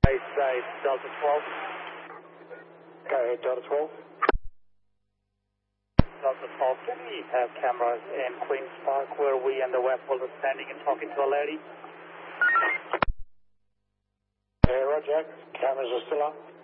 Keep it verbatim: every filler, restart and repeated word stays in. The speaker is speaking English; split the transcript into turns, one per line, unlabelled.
Hey, say Delta twelve.
Go ahead, Delta twelve.
Delta twelve, can we have cameras in Queen's Park where we and the web holder standing and talking to a lady?
Yeah, Roger. Cameras are still up.